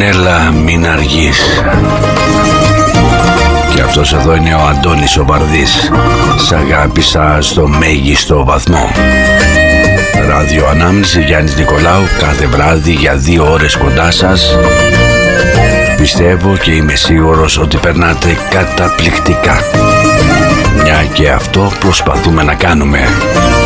Έλα μην αργείς. Και αυτός εδώ είναι ο Αντώνης ο Βαρδής. Σ' αγάπησα στο μέγιστο βαθμό. Ράδιο Ανάμνηση, Γιάννης Νικολάου, κάθε βράδυ για 2 ώρες κοντά σας. Πιστεύω και είμαι σίγουρος ότι περνάτε καταπληκτικά. Μια και αυτό προσπαθούμε να κάνουμε.